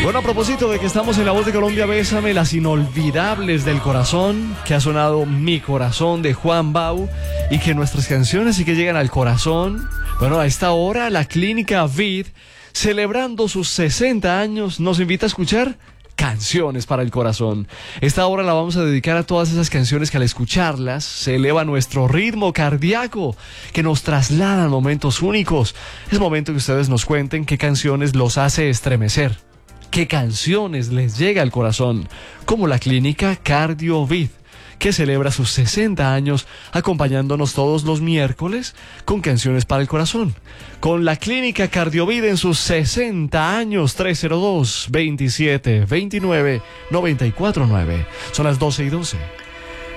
Bueno, a propósito de que estamos en La Voz de Colombia, Bésame, las inolvidables del corazón, que ha sonado Mi Corazón de Juan Bau, y que nuestras canciones sí que llegan al corazón. Bueno, a esta hora la Clínica Vid, celebrando sus 60 años, nos invita a escuchar Canciones para el Corazón. Esta hora la vamos a dedicar a todas esas canciones que al escucharlas se eleva nuestro ritmo cardíaco, que nos traslada a momentos únicos. Es momento que ustedes nos cuenten qué canciones los hace estremecer, qué canciones les llega al corazón, como la Clínica CardioVid, que celebra sus 60 años acompañándonos todos los miércoles con canciones para el corazón. Con la Clínica CardioVid en sus 60 años, 302-27-29-949. Son las 12:12.